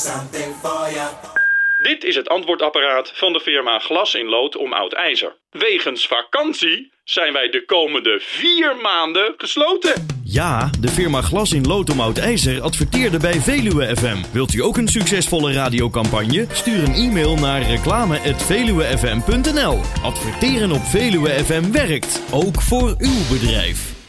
Something for you. Dit is het antwoordapparaat van de firma Glas in Lood om Oud IJzer. Wegens vakantie zijn wij de komende 4 maanden gesloten. Ja, de firma Glas in Lood om Oud IJzer adverteerde bij Veluwe FM. Wilt u ook een succesvolle radiocampagne? Stuur een e-mail naar reclame@veluwefm.nl. Adverteren op Veluwe FM werkt, ook voor uw bedrijf.